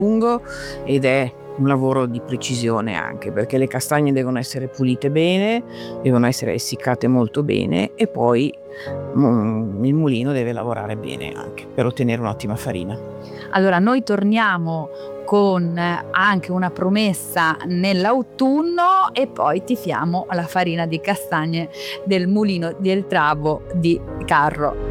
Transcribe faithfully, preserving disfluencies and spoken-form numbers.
lungo ed è un lavoro di precisione anche, perché le castagne devono essere pulite bene, devono essere essiccate molto bene e poi, mhmm, il mulino deve lavorare bene anche per ottenere un'ottima farina. Allora noi torniamo con anche una promessa nell'autunno e poi tifiamo la farina di castagne del mulino del Travo di Carro.